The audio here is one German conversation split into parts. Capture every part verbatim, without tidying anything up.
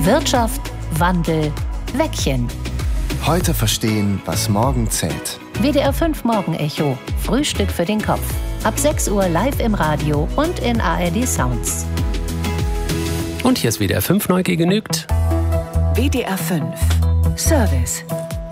Wirtschaft, Wandel, Weckchen. Heute verstehen, was morgen zählt. W D R fünf Morgenecho. Frühstück für den Kopf. Ab sechs Uhr live im Radio und in A R D Sounds. Und hier ist W D R fünf Neugier genügt. W D R fünf Service.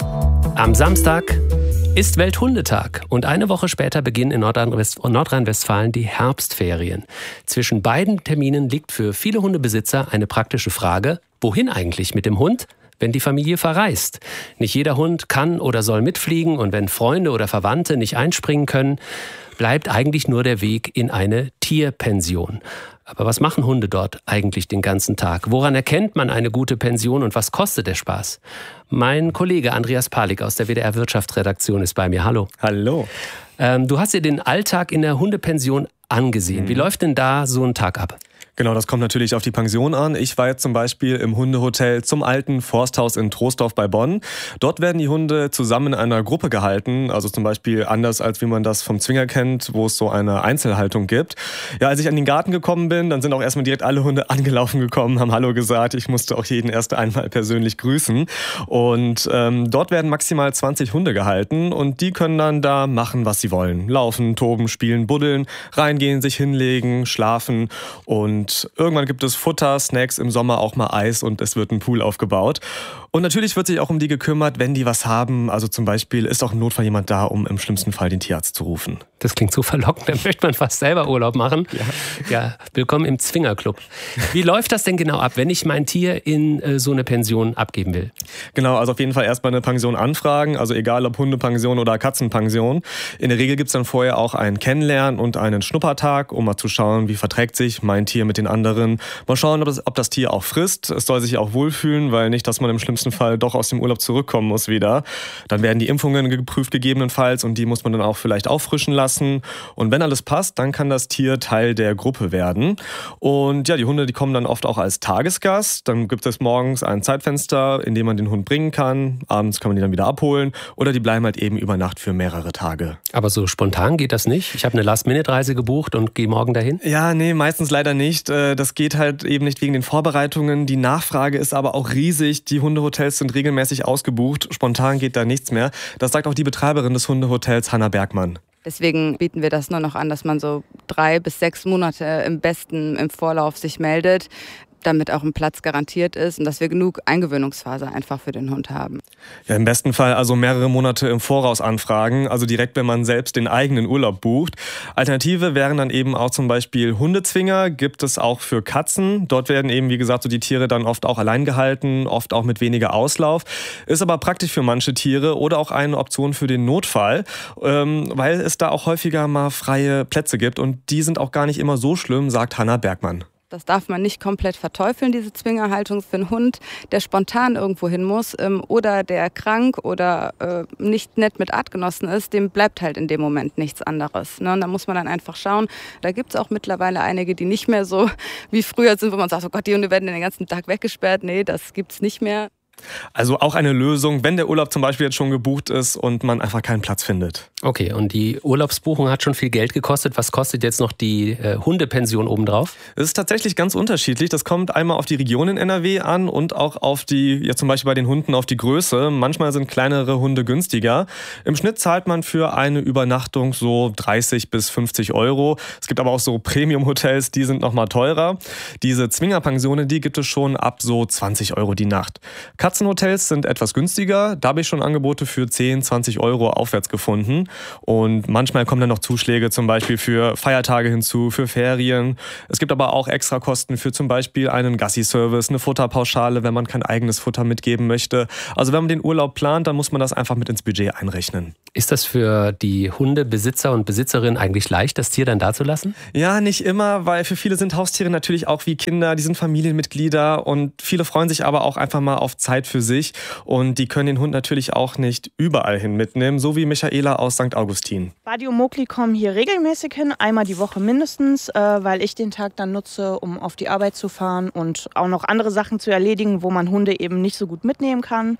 Am Samstag ist Welthundetag und eine Woche später beginnen in Nordrhein-Westfalen die Herbstferien. Zwischen beiden Terminen liegt für viele Hundebesitzer eine praktische Frage: Wohin eigentlich mit dem Hund, wenn die Familie verreist? Nicht jeder Hund kann oder soll mitfliegen, und wenn Freunde oder Verwandte nicht einspringen können, bleibt eigentlich nur der Weg in eine Tierpension. Aber was machen Hunde dort eigentlich den ganzen Tag? Woran erkennt man eine gute Pension und was kostet der Spaß? Mein Kollege Andreas Palik aus der W D R Wirtschaftsredaktion ist bei mir. Hallo. Hallo. Ähm, du hast dir den Alltag in der Hundepension angesehen. Mhm. Wie läuft denn da so ein Tag ab? Genau, das kommt natürlich auf die Pension an. Ich war jetzt zum Beispiel im Hundehotel zum Alten Forsthaus in Troisdorf bei Bonn. Dort werden die Hunde zusammen in einer Gruppe gehalten, also zum Beispiel anders als wie man das vom Zwinger kennt, wo es so eine Einzelhaltung gibt. Ja, als ich an den Garten gekommen bin, dann sind auch erstmal direkt alle Hunde angelaufen gekommen, haben Hallo gesagt. Ich musste auch jeden erst einmal persönlich grüßen. Und ähm, dort werden maximal zwanzig Hunde gehalten und die können dann da machen, was sie wollen. Laufen, toben, spielen, buddeln, reingehen, sich hinlegen, schlafen. Und irgendwann gibt es Futter, Snacks, im Sommer auch mal Eis und es wird ein Pool aufgebaut. Und natürlich wird sich auch um die gekümmert, wenn die was haben. Also zum Beispiel ist auch im Notfall jemand da, um im schlimmsten Fall den Tierarzt zu rufen. Das klingt so verlockend, da möchte man fast selber Urlaub machen. Ja, ja, willkommen im Zwingerclub. Wie läuft das denn genau ab, wenn ich mein Tier in äh, so eine Pension abgeben will? Genau, also auf jeden Fall erstmal eine Pension anfragen, also egal ob Hundepension oder Katzenpension. In der Regel gibt es dann vorher auch ein Kennenlernen und einen Schnuppertag, um mal zu schauen, wie verträgt sich mein Tier mit den anderen. Mal schauen, ob das, ob das Tier auch frisst. Es soll sich auch wohlfühlen, weil nicht, dass man im schlimmsten Fall doch aus dem Urlaub zurückkommen muss wieder. Dann werden die Impfungen geprüft gegebenenfalls und die muss man dann auch vielleicht auffrischen lassen. Und wenn alles passt, dann kann das Tier Teil der Gruppe werden. Und ja, die Hunde, die kommen dann oft auch als Tagesgast. Dann gibt es morgens ein Zeitfenster, in dem man den Hund bringen kann. Abends kann man die dann wieder abholen. Oder die bleiben halt eben über Nacht für mehrere Tage. Aber so spontan geht das nicht? Ich habe eine Last-Minute-Reise gebucht und gehe morgen dahin? Ja, nee, meistens leider nicht. Das geht halt eben nicht wegen den Vorbereitungen. Die Nachfrage ist aber auch riesig. Die Hundehotels sind regelmäßig ausgebucht. Spontan geht da nichts mehr. Das sagt auch die Betreiberin des Hundehotels, Hanna Bergmann. Deswegen bieten wir das nur noch an, dass man so drei bis sechs Monate im besten im Vorlauf sich meldet, damit auch ein Platz garantiert ist und dass wir genug Eingewöhnungsphase einfach für den Hund haben. Ja, im besten Fall also mehrere Monate im Voraus anfragen, also direkt, wenn man selbst den eigenen Urlaub bucht. Alternative wären dann eben auch zum Beispiel Hundezwinger, gibt es auch für Katzen. Dort werden eben, wie gesagt, so die Tiere dann oft auch allein gehalten, oft auch mit weniger Auslauf. Ist aber praktisch für manche Tiere oder auch eine Option für den Notfall, ähm, weil es da auch häufiger mal freie Plätze gibt und die sind auch gar nicht immer so schlimm, sagt Hanna Bergmann. Das darf man nicht komplett verteufeln, diese Zwingerhaltung für einen Hund, der spontan irgendwo hin muss ähm, oder der krank oder äh, nicht nett mit Artgenossen ist, dem bleibt halt in dem Moment nichts anderes. Ne? Und da muss man dann einfach schauen. Da gibt es auch mittlerweile einige, die nicht mehr so wie früher sind, wo man sagt, oh Gott, die Hunde werden den ganzen Tag weggesperrt. Nee, das gibt's nicht mehr. Also auch eine Lösung, wenn der Urlaub zum Beispiel jetzt schon gebucht ist und man einfach keinen Platz findet. Okay, und die Urlaubsbuchung hat schon viel Geld gekostet. Was kostet jetzt noch die äh, Hundepension obendrauf? Es ist tatsächlich ganz unterschiedlich. Das kommt einmal auf die Region in N R W an und auch auf die, ja zum Beispiel bei den Hunden auf die Größe. Manchmal sind kleinere Hunde günstiger. Im Schnitt zahlt man für eine Übernachtung so dreißig bis fünfzig Euro. Es gibt aber auch so Premium-Hotels, die sind nochmal teurer. Diese Zwingerpensionen, die gibt es schon ab so zwanzig Euro die Nacht. Katzenhotels sind etwas günstiger. Da habe ich schon Angebote für zehn, zwanzig Euro aufwärts gefunden. Und manchmal kommen dann noch Zuschläge zum Beispiel für Feiertage hinzu, für Ferien. Es gibt aber auch Extrakosten für zum Beispiel einen Gassi-Service, eine Futterpauschale, wenn man kein eigenes Futter mitgeben möchte. Also wenn man den Urlaub plant, dann muss man das einfach mit ins Budget einrechnen. Ist das für die Hundebesitzer und Besitzerinnen eigentlich leicht, das Tier dann da zu lassen? Ja, nicht immer, weil für viele sind Haustiere natürlich auch wie Kinder, die sind Familienmitglieder und viele freuen sich aber auch einfach mal auf Zeit für sich und die können den Hund natürlich auch nicht überall hin mitnehmen, so wie Michaela aus Sankt Augustin. Buddy und Mowgli kommen hier regelmäßig hin, einmal die Woche mindestens, äh, weil ich den Tag dann nutze, um auf die Arbeit zu fahren und auch noch andere Sachen zu erledigen, wo man Hunde eben nicht so gut mitnehmen kann.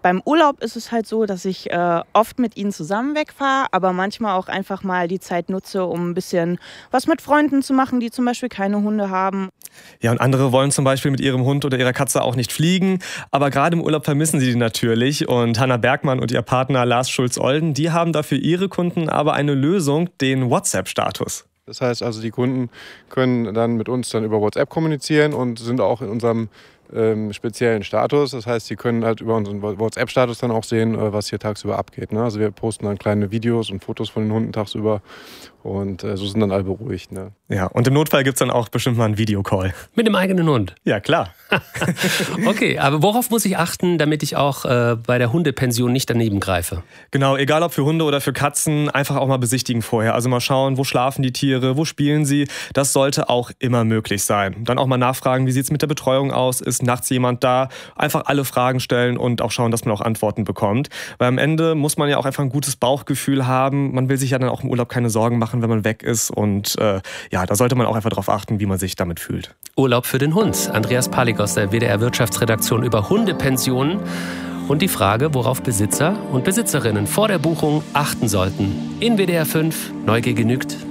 Beim Urlaub ist es halt so, dass ich äh, oft mit ihnen zusammen wegfahre, aber manchmal auch einfach mal die Zeit nutze, um ein bisschen was mit Freunden zu machen, die zum Beispiel keine Hunde haben. Ja, und andere wollen zum Beispiel mit ihrem Hund oder ihrer Katze auch nicht fliegen, aber gerade im Urlaub vermissen sie die natürlich. Und Hanna Bergmann und ihr Partner Lars Schulz-Olden, die haben dafür ihre Kunden aber eine Lösung, den WhatsApp-Status. Das heißt also, die Kunden können dann mit uns dann über WhatsApp kommunizieren und sind auch in unserem ähm, speziellen Status. Das heißt, sie können halt über unseren WhatsApp-Status dann auch sehen, äh, was hier tagsüber abgeht. Ne? Also wir posten dann kleine Videos und Fotos von den Hunden tagsüber und äh, so sind dann alle beruhigt. Ne? Ja, und im Notfall gibt es dann auch bestimmt mal einen Videocall. Mit dem eigenen Hund? Ja, klar. Okay, aber worauf muss ich achten, damit ich auch äh, bei der Hundepension nicht daneben greife? Genau, egal ob für Hunde oder für Katzen, einfach auch mal besichtigen vorher. Also mal schauen, wo schlafen die Tiere, wo spielen sie. Das sollte auch immer möglich sein. Dann auch mal nachfragen, wie sieht es mit der Betreuung aus? Ist nachts jemand da? Einfach alle Fragen stellen und auch schauen, dass man auch Antworten bekommt. Weil am Ende muss man ja auch einfach ein gutes Bauchgefühl haben. Man will sich ja dann auch im Urlaub keine Sorgen machen, wenn man weg ist. Und äh, ja, da sollte man auch einfach darauf achten, wie man sich damit fühlt. Urlaub für den Hund. Andreas Palik aus der W D R-Wirtschaftsredaktion über Hundepensionen. Und die Frage, worauf Besitzer und Besitzerinnen vor der Buchung achten sollten. In W D R fünf, Neugier genügt.